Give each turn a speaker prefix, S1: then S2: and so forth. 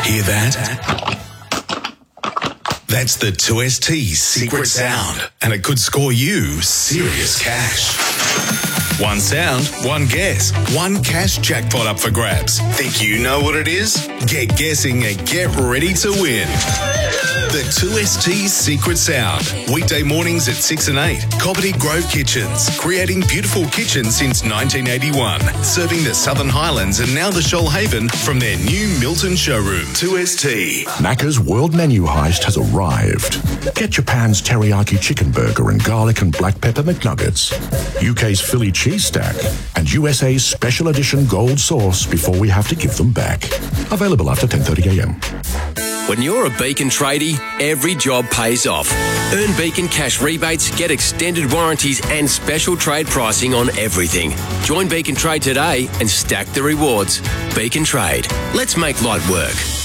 S1: Hear that? That's the 2ST's secret sound, and it could score you serious cash. One sound, one guess, one cash jackpot up for grabs. Think you know what it is? Get guessing and get ready to win. The 2ST's secret sound. Weekday mornings at 6 and 8. Cobbitty Grove Kitchens. Creating beautiful kitchens since 1981. Serving the Southern Highlands and now the Shoalhaven from their new Milton showroom. 2ST.
S2: Macca's World Menu Heist has arrived. Get Japan's teriyaki chicken burger and garlic and black pepper McNuggets, UK's Philly cheese stack, and USA's special edition gold sauce before we have to give them back. Available after 10:30 a.m.
S3: When you're a Beacon tradie, every job pays off. Earn Beacon cash rebates, get extended warranties and special trade pricing on everything. Join Beacon Trade today and stack the rewards. Beacon Trade. Let's make light work.